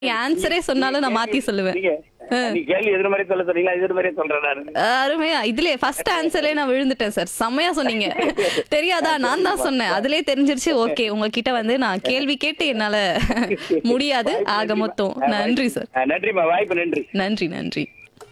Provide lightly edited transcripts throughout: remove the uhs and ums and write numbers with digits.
நீங்க ஆன்சரே சொன்னாலும் நான் மாத்தி சொல்லுவேன். நீங்க நீ கேள்வி எதிர் மாதிரி சொல்ல சொன்னீங்களா? எதிர் மாதிரியே சொல்றேன் நானு. அருமையா இதுலயே ஃபர்ஸ்ட் ஆன்சர்லயே நான் விழுந்துட்டேன் சார். செம்மையா சொன்னீங்க. தெரியாதா? நான் தான் சொன்னேன். அதுலயே தெரிஞ்சிருச்சு. ஓகே, உங்ககிட்ட வந்து நான் கேள்வி கேட்டு என்னால முடியாது. ஆக மொத்தம் நன்றி சார். நன்றிம்மா, வாய்ப்பு நன்றி. நன்றி நன்றி.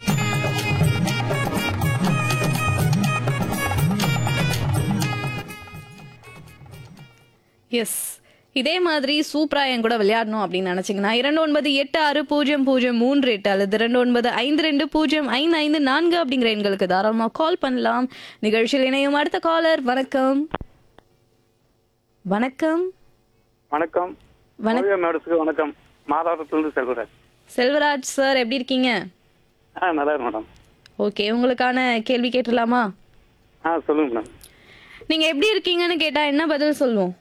எஸ், இதே மாதிரி சூப்பரா என் கூட விளையாடணும் அப்படின்னு நினைச்சீங்கன்னா 29860038 அல்லது 2952055545 அப்படிங்கிற எண்களுக்கு தாராளமா கால் பண்ணலாம். நிகழ்ச்சியில் இணையும் அடுத்த காலர். வணக்கம். வணக்கம். வணக்கம். வணக்கம். மேடத்துக்கு வணக்கம். மாதாவரத்திலிருந்து செல்வராஜ். செல்வராஜ் சார், எப்படி இருக்கீங்க? நல்லா இருக்கு மேடம். ஓகே, உங்களுக்கான கேள்வி கேட்டுடலாமா? சொல்லுங்க மேடம். நீங்க எப்படி இருக்கீங்கன்னு கேட்டா என்ன பதில் சொல்லுவோம்?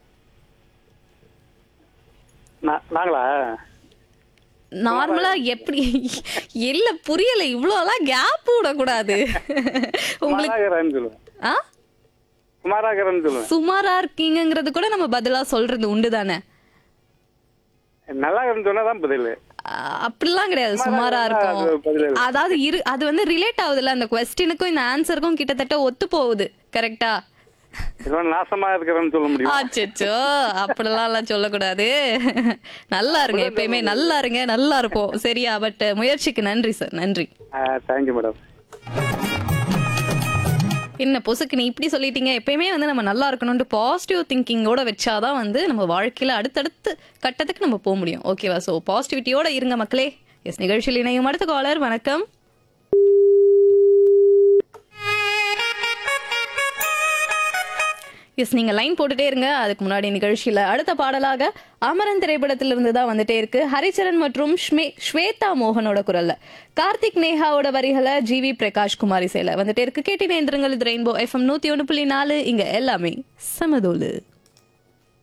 நாங்களா நார்மலா எப்படி? இல்ல, புரியல. இவ்வளவுலாம் கேப் விடக்கூடாது. உங்களுக்கு சொல்லுவேன். ஆ, குமாராகரன் சொல்லுவேன். சுமாரா இருக்கீங்கங்கிறது கூட நம்ம பதிலா சொல்றது உண்டு தானே? நல்லா சொன்னாதான் பதில். அப்படிலாம் கிடையாது. சுமாரா இருக்கும். அதாவது அது வந்து ரிலேட் ஆகுதுல்ல, அந்த கொஸ்டினுக்கும் இந்த ஆன்சருக்கும் கிட்டத்தட்ட ஒத்து போகுது. கரெக்டா? நாசமா இருக்கிறேன்னு சொல்ல முடியும். அச்சோ, அப்படிலாம் எல்லாம் சொல்லக்கூடாது. நல்லா இருங்க, எப்பயுமே நல்லா இருங்க, நல்லா இருப்போம். சரியா? பட் முயற்சிக்கு நன்றி சார். நன்றி. Thank you madam. என்ன பொசுக்கு நீ இப்படி சொல்லிட்டீங்க? எப்பயுமே வந்து நம்ம நல்லா இருக்கணும்னு பாசிட்டிவ் திங்கிங்கோட வச்சாதான் வந்து நம்ம வாழ்க்கையில அடுத்தடுத்து கட்டத்துக்கு நம்ம போக முடியும். ஓகேவா? ஸோ பாசிட்டிவிட்டியோட இருங்க மக்களே. எஸ், நிகழ்ச்சியில் இணையும் அடுத்த காலர். வணக்கம். எஸ், நீங்க லைன் போட்டுட்டே இருங்க. அதுக்கு முன்னாடி நிகழ்ச்சியில அடுத்த பாடலாக அமரன் திரைப்படத்திலிருந்து தான் வந்துட்டே இருக்கு. ஹரிச்சரன் மற்றும் ஸ்வேதா மோகனோட குரல்ல கார்த்திக் நேஹாவோட வரிகளை ஜிவி பிரகாஷ் குமாரி சேல வந்துட்டே இருக்கு. கேட்டினேந்திரங்கள். இது ரெயின்போ FM 101.4. இங்க எல்லாமே சமதோலு.